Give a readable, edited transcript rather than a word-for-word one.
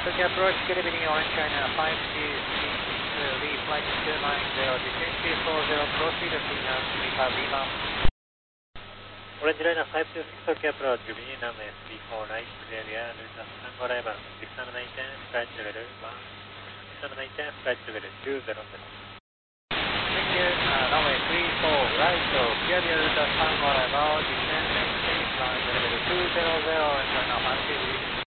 Tokyo approach, good evening, Orange China 526, lead flight 290, descent 240, proceed to Phoenix, Lima Lima. Orange Liner 526, Tokyo approach, good evening, runway 34 right, clear air, Luton Tango arrival, 619, flight level 619, flight level 20. Thank you, runway 34 right, so clear air, Luton Tango arrival, descent, maintain, flight level 200, Orange Liner 526.